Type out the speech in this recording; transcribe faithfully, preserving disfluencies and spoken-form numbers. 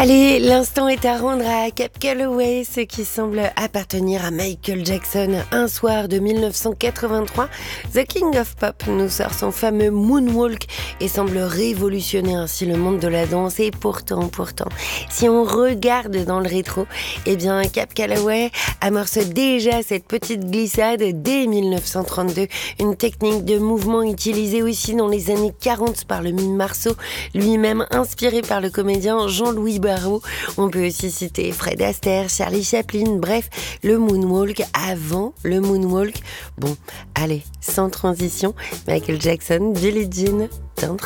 Allez, l'instant est à rendre à Cab Calloway, ce qui semble appartenir à Michael Jackson. Un soir de mille neuf cent quatre-vingt-trois, The King of Pop nous sort son fameux Moonwalk et semble révolutionner ainsi le monde de la danse. Et pourtant, pourtant, si on regarde dans le rétro, eh bien, Cab Calloway amorce déjà cette petite glissade dès mille neuf cent trente-deux. Une technique de mouvement utilisée aussi dans les années quarante par le mime Marceau, lui-même inspiré par le comédien Jean-Louis Barrault. On peut aussi citer Fred Astaire, Charlie Chaplin, bref, le Moonwalk avant le Moonwalk. Bon, allez, sans transition, Michael Jackson, Billie Jean,